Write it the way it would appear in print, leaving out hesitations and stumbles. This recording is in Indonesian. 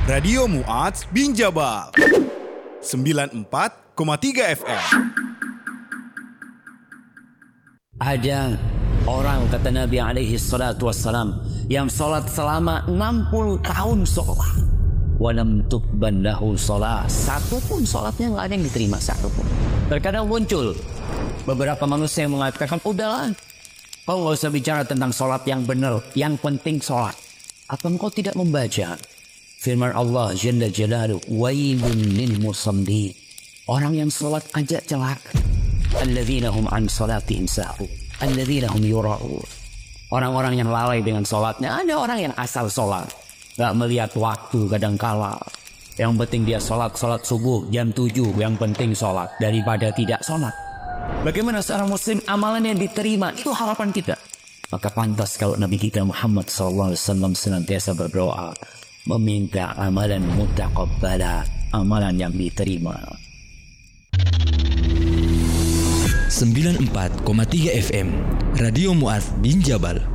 Radio Mu'adz bin Jabal 94,3 FM. Ada orang, kata Nabi alaihi salatu wassalam, yang sholat selama 60 tahun sholat, walam tuqban lahu sholat, satu pun sholatnya nggak ada yang diterima, satu pun. Terkadang muncul beberapa manusia yang mengatakan, udahlah, kau nggak usah bicara tentang sholat yang benar, yang penting sholat. Apa engkau tidak membaca firman Allah Jalla Jalaluhu, wailun lil musallin, orang yang sholat aja celaka, alladzina hum an sholatihim sahun, alladzina hum yura'un, orang-orang yang lalai dengan sholatnya. Ada orang yang asal sholat, gak melihat waktu kadangkala, yang penting dia sholat subuh jam 7, yang penting sholat daripada tidak sholat. Bagaimana seorang muslim amalan yang diterima? Itu harapan kita. Maka pantas kalau Nabi kita Muhammad SAW senantiasa berdoa, meminta amalan mutaqabbala, amalan yang diterima. 94,3 FM Radio Mu'adz bin Jabal.